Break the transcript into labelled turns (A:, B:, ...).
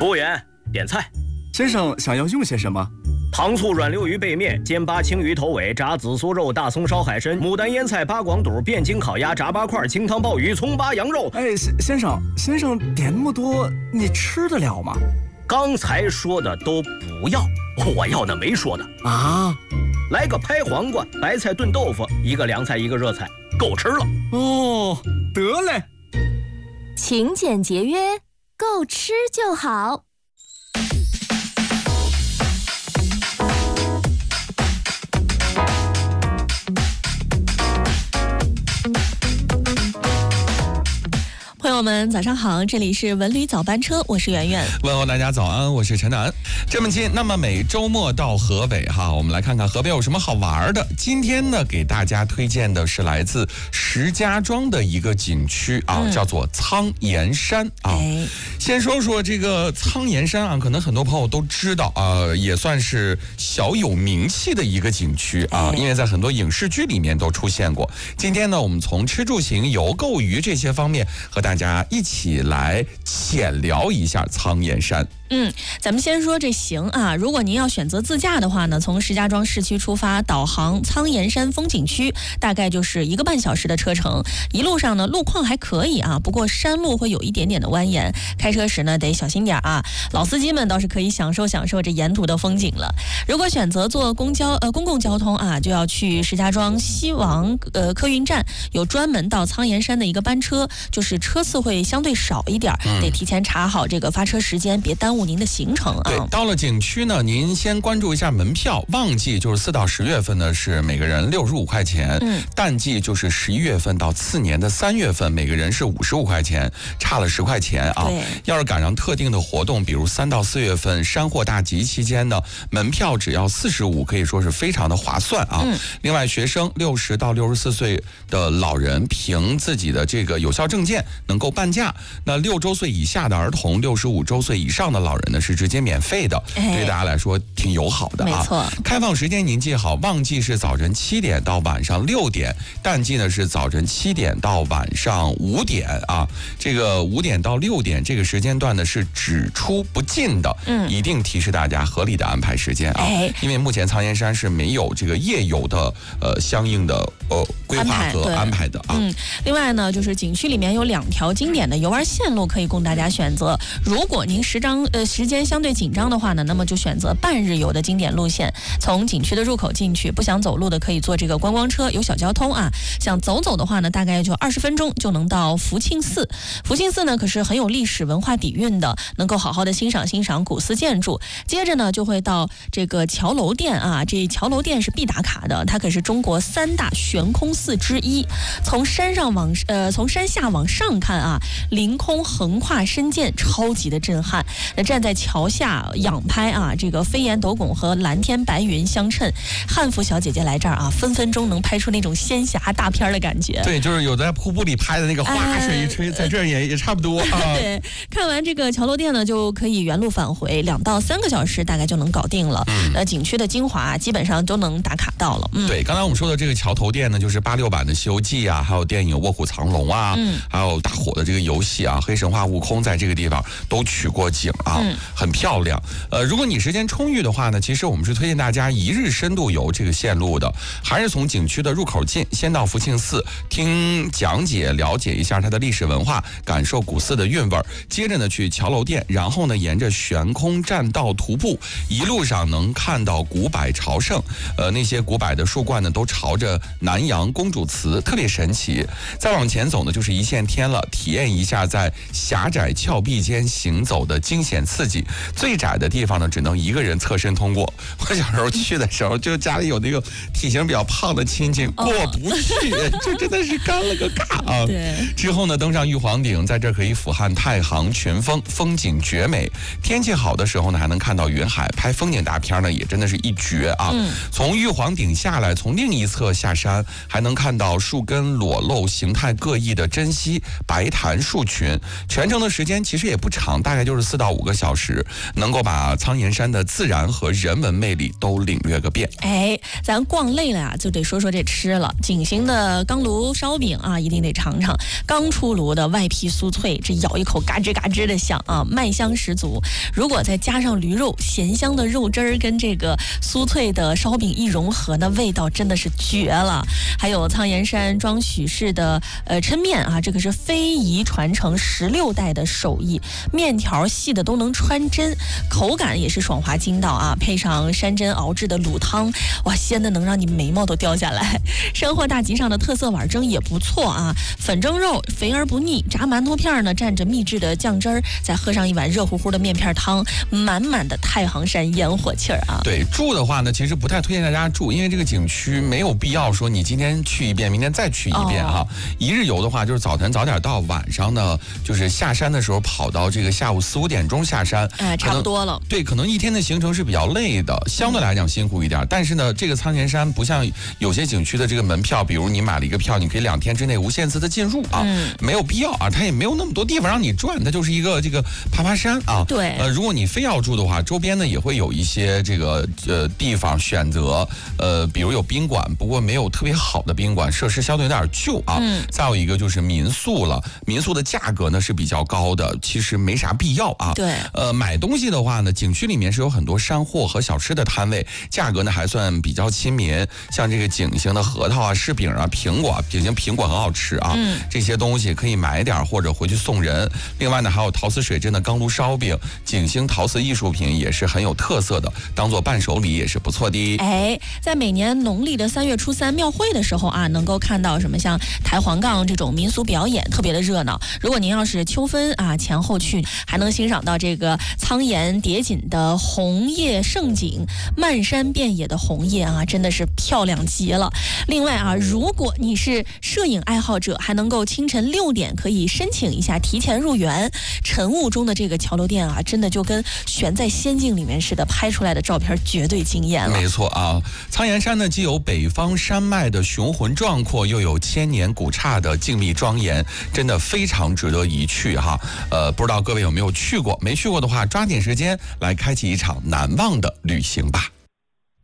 A: 服务员，点菜。
B: 先生想要用些什么？
A: 糖醋软溜鱼背面、煎巴青鱼头尾、炸紫苏肉、大葱烧海参、牡丹腌菜、八广肚、汴京烤鸭、炸八块、清汤鲍鱼、葱巴羊肉。
B: 哎，先生点那么多，你吃得了吗？
A: 刚才说的都不要，我要那没说的
B: 啊。
A: 来个拍黄瓜、白菜炖豆腐，一个凉菜一个热菜，够吃了。
B: 哦，得嘞。
C: 勤俭节约，够吃就好。
D: 朋友们早上好，这里是文旅早班车，我是圆圆。
E: 问候大家早安，我是陈楠。这么近，那么每周末到河北哈，我们来看看河北有什么好玩的。今天呢，给大家推荐的是来自石家庄的一个景区啊，叫做苍岩山啊。先说说这个苍岩山啊，可能很多朋友都知道啊，也算是小有名气的一个景区啊，因为在很多影视剧里面都出现过。今天呢，我们从吃住行游购娱这些方面和大家一起来浅聊一下苍岩山。
D: 咱们先说这行啊，如果您要选择自驾的话呢，从石家庄市区出发，导航苍岩山风景区，大概就是1个半小时的车程。一路上呢，路况还可以啊，不过山路会有一点点的蜿蜒，开车时呢得小心点啊。老司机们倒是可以享受这沿途的风景了。如果选择坐公共交通啊，就要去石家庄西王客运站，有专门到苍岩山的一个班车，就是车次会相对少一点，得提前查好这个发车时间，别耽误您的行程啊。
E: 对，到了景区呢，您先关注一下门票，旺季就是4到10月份呢是每个人65块钱，淡季就是11月份到次年的3月份，每个人是55块钱，差了10块钱啊。要是赶上特定的活动，比如3到4月份山货大集期间呢，门票只要45，可以说是非常的划算啊。另外，学生60到64岁的老人凭自己的这个有效证件能够半价，那6周岁以下的儿童、65周岁以上的老人呢是直接免费的，对大家来说挺友好的啊。
D: 没错。
E: 开放时间您记好，旺季是早晨7点到晚上6点，淡季呢是早晨7点到晚上5点啊。这个5点到6点这个时间段呢是只出不进的，一定提示大家合理的安排时间啊。因为目前苍岩山是没有这个夜游的相应的规划和安排的啊。
D: 另外呢，就是景区里面有2条经典的游玩线路可以供大家选择。如果您时间相对紧张的话呢，那么就选择半日游的经典路线，从景区的入口进去，不想走路的可以坐这个观光车，有小交通啊。想走的话呢，大概就20分钟就能到福庆寺。福庆寺呢可是很有历史文化底蕴的，能够好好的欣赏古寺建筑。接着呢就会到这个桥楼殿啊，这桥楼殿是必打卡的，它可是中国3大悬空寺之一。从山下往上看啊，凌空横跨深涧，超级的震撼。那站在桥下仰拍啊，这个飞檐斗拱和蓝天白云相衬，汉服小姐姐来这儿啊，分分钟能拍出那种仙侠大片的感觉。
E: 对，就是有在瀑布里拍的那个花水一吹，在这儿也差不多啊。
D: 对，看完这个桥楼殿呢，就可以原路返回，2到3个小时大概就能搞定了。景区的精华基本上都能打卡到了。
E: 对，刚才我们说的这个桥头殿呢，就是86版的《西游记》啊，还有电影《卧虎藏龙》啊，还有大火的这个游戏啊，《黑神话：悟空》在这个地方都取过景啊，很漂亮。如果你时间充裕的话呢，其实我们是推荐大家1日深度游这个线路的，还是从景区的入口进，先到福庆寺听讲解，了解一下它的历史文化，感受古寺的韵味儿。接着呢去桥楼殿，然后呢沿着悬空栈道徒步，一路上能看到古柏朝圣，那些古柏的树冠呢都朝着南阳公主祠，特别神奇。再往前走呢就是一线天了，体验一下在狭窄峭壁间行走的惊险刺激。最窄的地方呢只能1个人侧身通过，我小时候去的时候就家里有那个体型比较胖的亲戚过不去，就真的是干了个尬啊。
D: 对。
E: 之后呢登上玉皇顶，在这儿可以俯瞰太行群峰，风景绝美。天气好的时候呢还能看到云海，拍风景大片呢也真的是一绝啊。从玉皇顶下来，从另一侧下山，还能看到树根裸露、形态各异的珍稀白檀树群。全程的时间其实也不长，大概就是4到5个个小时，能够把苍岩山的自然和人文魅力都领略个遍。
D: 哎，咱逛累了呀，就得说说这吃了。景行的钢炉烧饼啊，一定得尝尝。刚出炉的外皮酥脆，这咬一口嘎吱嘎吱的响啊，麦香十足。如果再加上驴肉，咸香的肉汁儿跟这个酥脆的烧饼一融合，那味道真的是绝了。还有苍岩山庄许氏的抻面啊，这个是非遗传承16代的手艺，面条细的都能穿针，口感也是爽滑筋道啊，配上山珍熬制的卤汤，哇，鲜的能让你眉毛都掉下来。山货大集上的特色碗蒸也不错啊，粉蒸肉肥而不腻，炸馒头片呢蘸着秘制的酱汁儿，再喝上一碗热乎乎的面片汤，满满的太行山烟火气儿啊。
E: 对，住的话呢，其实不太推荐大家住，因为这个景区没有必要说你今天去一遍，明天再去一遍哈。一日游的话，就是早晨早点到，晚上呢就是下山的时候跑到这个下午4、5点钟下山，
D: 差不多了。
E: 对，可能一天的行程是比较累的，相对来讲辛苦一点。但是呢，这个苍岩山不像有些景区的这个门票，比如你买了一个票，你可以2天之内无限次的进入啊，没有必要啊，它也没有那么多地方让你转，它就是一个这个爬山啊。
D: 对，
E: 如果你非要住的话，周边呢也会有一些这个地方选择，比如有宾馆，不过没有特别好的宾馆，设施相对有点旧啊。再有一个就是民宿了，民宿的价格呢是比较高的，其实没啥必要啊。
D: 对，
E: 买东西的话呢，景区里面是有很多山货和小吃的摊位，价格呢还算比较亲民，像这个景行的核桃啊、柿饼啊、苹果，景行苹果很好吃啊，这些东西可以买点或者回去送人。另外呢，还有陶瓷水镇的钢炉烧饼，景行陶瓷艺术品也是很有特色的，当做伴手礼也是不错的。
D: 哎，在每年农历的3月初3庙会的时候啊，能够看到什么像抬黄杠这种民俗表演，特别的热闹。如果您要是秋分啊前后去，还能欣赏到这个苍岩叠锦的红叶盛景，漫山遍野的红叶啊，真的是漂亮极了。另外啊，如果你是摄影爱好者，还能够清晨6点可以申请一下提前入园。晨雾中的这个桥流殿啊，真的就跟悬在仙境里面似的，拍出来的照片绝对惊艳了。
E: 没错啊，苍岩山呢既有北方山脉的雄浑壮阔，又有千年古刹的静谧庄严，真的非常值得一去哈。不知道各位有没有去过？没去过的话，抓紧时间来开启一场难忘的旅行吧。